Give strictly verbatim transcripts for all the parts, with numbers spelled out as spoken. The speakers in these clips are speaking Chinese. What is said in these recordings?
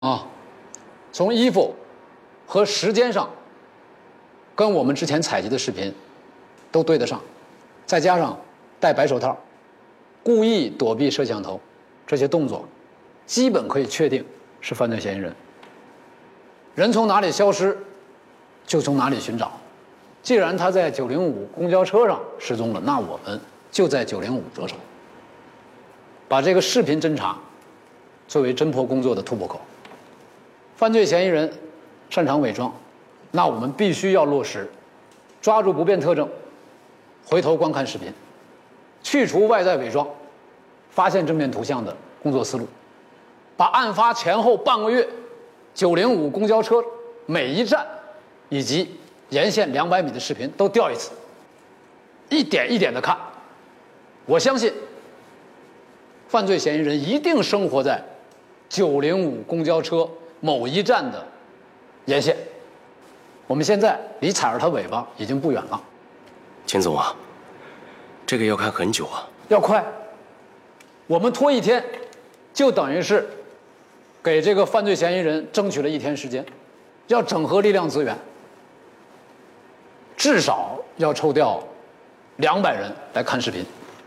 啊，从衣服和时间上，跟我们之前采集的视频都对得上，再加上戴白手套、故意躲避摄像头这些动作，基本可以确定是犯罪嫌疑人。人从哪里消失，就从哪里寻找。既然他在九零五公交车上失踪了，那我们就在九零五着手，把这个视频侦查作为侦破工作的突破口。犯罪嫌疑人擅长伪装，那我们必须要落实抓住不变特征，回头观看视频，去除外在伪装，发现正面图像的工作思路，把案发前后半个月九零五公交车每一站以及沿线两百米的视频都调一次，一点一点的看。我相信犯罪嫌疑人一定生活在九零五公交车某一站的沿线。我们现在离踩着他尾巴已经不远了。 秦总啊，这个要看很久啊。 要快，我们拖一天，就等于是给这个犯罪嫌疑人争取了一天时间。要整合力量资源，至少要抽调两百人来看视频。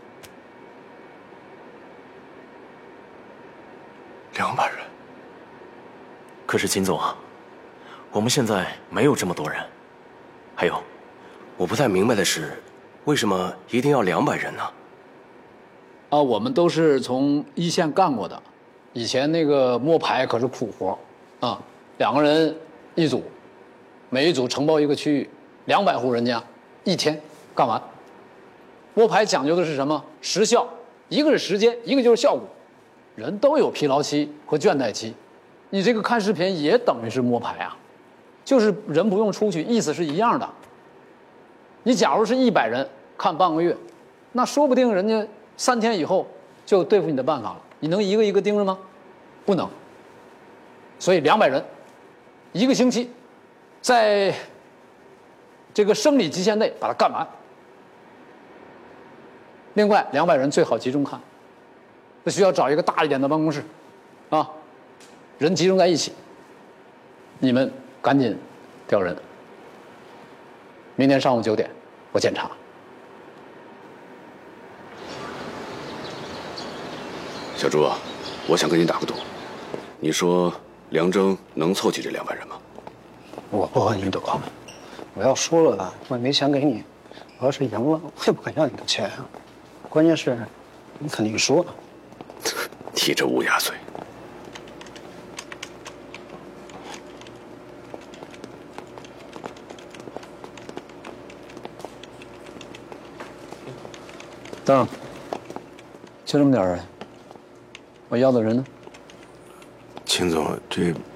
两百人。可是秦总啊，我们现在没有这么多人。还有，我不太明白的是，为什么一定要两百人呢？ 啊，我们都是从一线干过的，以前那个摸排可是苦活啊，两个人一组，每一组承包一个区域，两百户人家，一天干完。摸排讲究的是什么？时效，一个是时间，一个就是效果。人都有疲劳期和倦怠期，你这个看视频也等于是摸排啊，就是人不用出去，意思是一样的。你假如是一百人看半个月，那说不定人家三天以后就对付你的办法了，你能一个一个盯着吗？不能。所以两百人，一个星期，在这个生理极限内把它干完。另外，两百人最好集中看，那需要找一个大一点的办公室，啊，人集中在一起。你们赶紧调人，明天上午九点我检查。 小朱啊，我想跟你打个赌，你说梁征能凑齐这两百人吗？ 我不和你赌，我要输了，我也没钱给你；我要是赢了，我也不敢要你的钱啊。关键是，你肯定输了。 提着乌鸦嘴。 等，就这么点人，我要的人呢？ 秦总，这